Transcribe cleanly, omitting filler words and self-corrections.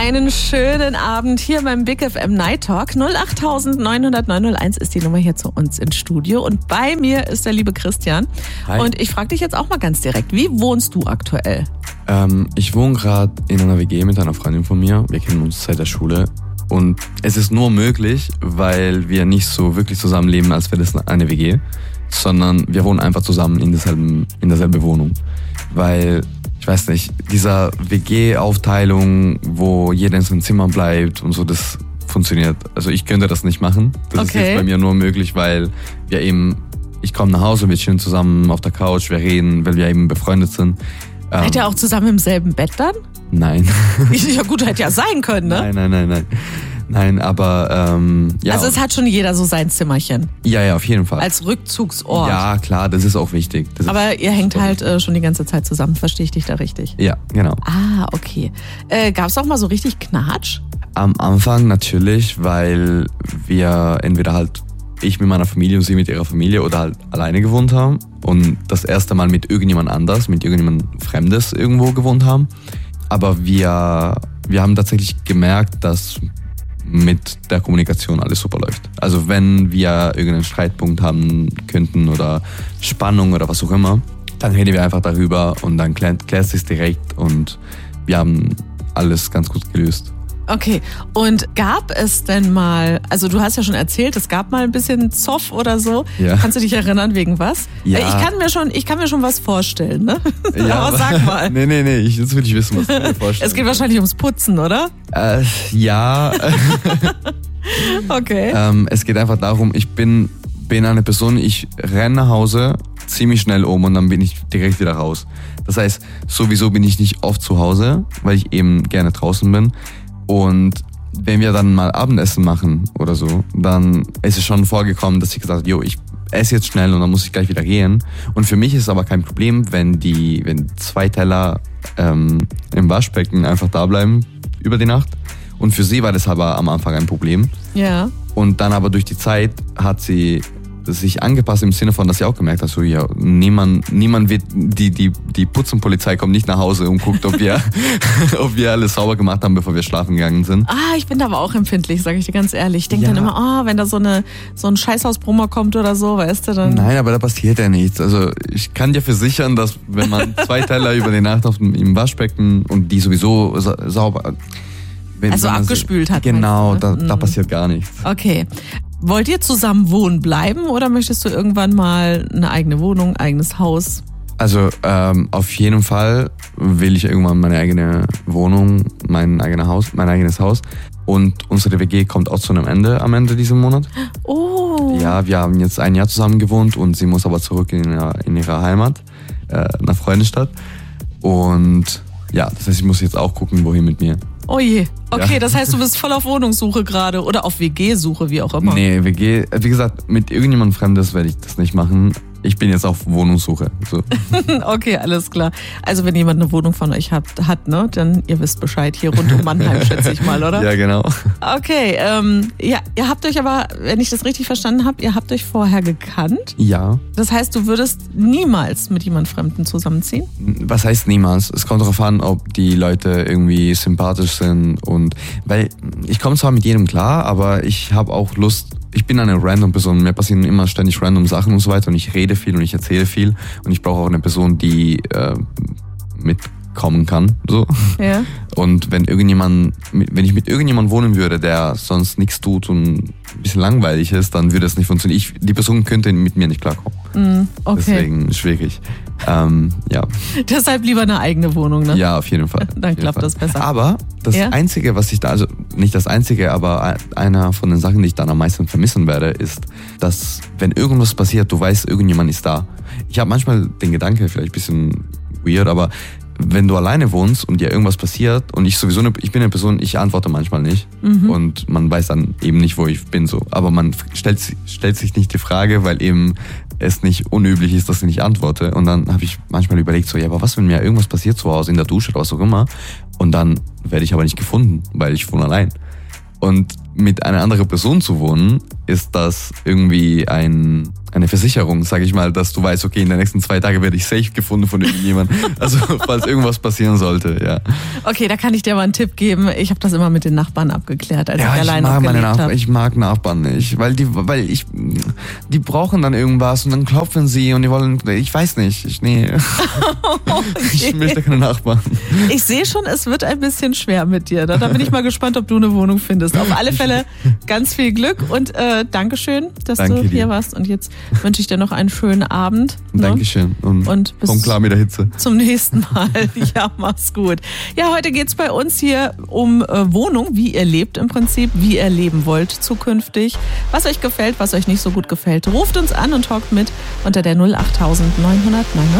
Einen schönen Abend hier beim Big FM Night Talk. 08900 ist die Nummer hier zu uns ins Studio. Und bei mir ist der liebe Christian. Hi. Und ich frage dich jetzt auch mal ganz direkt, wie wohnst du aktuell? Ich wohne gerade in einer WG mit einer Freundin von mir. Wir kennen uns seit der Schule. Und es ist nur möglich, weil wir nicht so wirklich zusammenleben, als wäre das eine WG, sondern wir wohnen einfach zusammen in derselben Wohnung. Weil, ich weiß nicht, dieser WG-Aufteilung, wo jeder in seinem Zimmer bleibt und so, das funktioniert. Also ich könnte das nicht machen. Das ist jetzt bei mir nur möglich, weil ich komme nach Hause, wir chillen zusammen auf der Couch, wir reden, weil wir eben befreundet sind. Seid ihr auch zusammen im selben Bett dann? Nein. Ja gut, hätte ja sein können, ne? Nein, aber ja. Also es hat schon jeder so sein Zimmerchen. Ja, auf jeden Fall. Als Rückzugsort. Ja, klar, das ist auch wichtig. Aber ihr hängt halt schon die ganze Zeit zusammen, verstehe ich dich da richtig? Ja, genau. Ah, okay. Gab es auch mal so richtig Knatsch? Am Anfang natürlich, weil wir entweder halt ich mit meiner Familie und sie mit ihrer Familie oder halt alleine gewohnt haben und das erste Mal mit irgendjemand anders, mit irgendjemand Fremdes irgendwo gewohnt haben. Aber wir haben tatsächlich gemerkt, dass mit der Kommunikation alles super läuft. Also wenn wir irgendeinen Streitpunkt haben könnten oder Spannung oder was auch immer, dann reden wir einfach darüber und dann klärt sich direkt und wir haben alles ganz gut gelöst. Okay, und gab es denn mal, also du hast ja schon erzählt, es gab mal ein bisschen Zoff oder so. Ja. Kannst du dich erinnern, wegen was? Ja. Ich kann mir schon was vorstellen, ne? Ja, aber sag mal. Nee, jetzt will ich wissen, was du dir vorstellst. Es geht wahrscheinlich ums Putzen, oder? Ja. Okay. Es geht einfach darum, ich bin eine Person, ich renne nach Hause ziemlich schnell um und dann bin ich direkt wieder raus. Das heißt, sowieso bin ich nicht oft zu Hause, weil ich eben gerne draußen bin. Und wenn wir dann mal Abendessen machen oder so, dann ist es schon vorgekommen, dass ich gesagt habe, ich esse jetzt schnell und dann muss ich gleich wieder gehen. Und für mich ist es aber kein Problem, wenn 2 Teller im Waschbecken einfach da bleiben über die Nacht. Und für sie war das aber am Anfang ein Problem. Ja. Und dann aber durch die Zeit hat sie sich angepasst im Sinne von, dass sie auch gemerkt hat, so ja, niemand wird, die Putzenpolizei kommt nicht nach Hause und guckt, ob wir alles sauber gemacht haben, bevor wir schlafen gegangen sind. Ich bin da aber auch empfindlich, sage ich dir ganz ehrlich. Ich denke dann immer, wenn da so ein Scheißhausbrummer kommt oder so, weißt du, dann... Nein, aber da passiert ja nichts. Also ich kann dir versichern, dass wenn man 2 Teller über die Nacht im Waschbecken und die sowieso sauber... Also abgespült hat. Genau, da passiert gar nichts. Okay. Wollt ihr zusammen wohnen bleiben oder möchtest du irgendwann mal eine eigene Wohnung, eigenes Haus? Also auf jeden Fall will ich irgendwann meine eigene Wohnung, mein eigenes Haus. Und unsere WG kommt auch zu einem Ende am Ende dieses Monat. Oh. Ja, wir haben jetzt 1 Jahr zusammen gewohnt und sie muss aber zurück in ihre Heimat, nach Freudenstadt. Und ja, das heißt, ich muss jetzt auch gucken, wohin mit mir. Oh je. Okay, Ja. Das heißt, du bist voll auf Wohnungssuche gerade oder auf WG-Suche, wie auch immer. Nee, WG, wie gesagt, mit irgendjemandem Fremdes werde ich das nicht machen. Ich bin jetzt auf Wohnungssuche. So. Okay, alles klar. Also wenn jemand eine Wohnung von euch hat, ne, dann ihr wisst Bescheid, hier rund um Mannheim, schätze ich mal, oder? Ja, genau. Okay, ja, ihr habt euch aber, wenn ich das richtig verstanden habe, ihr habt euch vorher gekannt. Ja. Das heißt, du würdest niemals mit jemand Fremden zusammenziehen? Was heißt niemals? Es kommt darauf an, ob die Leute irgendwie sympathisch sind und weil ich komme zwar mit jedem klar, aber ich habe auch Lust. Ich bin eine random Person, mir passieren immer ständig random Sachen und so weiter und ich rede viel und ich erzähle viel und ich brauche auch eine Person, die mitkommen kann. So. Ja. Und wenn ich mit irgendjemandem wohnen würde, der sonst nichts tut und ein bisschen langweilig ist, dann würde es nicht funktionieren. Die Person könnte mit mir nicht klarkommen. Okay. Deswegen schwierig. Ja. Deshalb lieber eine eigene Wohnung, ne? Ja, auf jeden Fall. Dann klappt das besser. Aber das Einzige, was ich da, also nicht das Einzige, aber einer von den Sachen, die ich dann am meisten vermissen werde, ist, dass wenn irgendwas passiert, du weißt, irgendjemand ist da. Ich habe manchmal den Gedanke, vielleicht ein bisschen weird, aber wenn du alleine wohnst und dir irgendwas passiert und ich bin eine Person, ich antworte manchmal nicht und man weiß dann eben nicht, wo ich bin so. Aber man stellt sich nicht die Frage, weil eben es nicht unüblich ist, dass ich nicht antworte. Und dann habe ich manchmal überlegt so, ja, aber was, wenn mir irgendwas passiert zu Hause in der Dusche oder was auch immer und dann werde ich aber nicht gefunden, weil ich wohne allein. Und mit einer anderen Person zu wohnen ist das irgendwie eine Versicherung, sage ich mal, dass du weißt, okay, in den nächsten 2 Tagen werde ich safe gefunden von irgendjemandem. Also falls irgendwas passieren sollte, ja. Okay, da kann ich dir mal einen Tipp geben. Ich habe das immer mit den Nachbarn abgeklärt, als ich alleine gelebt habe. Ich mag Nachbarn nicht, weil die brauchen dann irgendwas und dann klopfen sie und die wollen, ich weiß nicht, okay. Ich möchte keine Nachbarn. Ich sehe schon, es wird ein bisschen schwer mit dir. Da bin ich mal gespannt, ob du eine Wohnung findest. Auf alle Fälle ganz viel Glück und Dankeschön, dass du hier warst. Und jetzt wünsche ich dir noch einen schönen Abend. Dankeschön und komm klar mit der Hitze. Zum nächsten Mal. Ja, mach's gut. Ja, heute geht's bei uns hier um Wohnung, wie ihr lebt im Prinzip, wie ihr leben wollt zukünftig. Was euch gefällt, was euch nicht so gut gefällt. Ruft uns an und talkt mit unter der 08900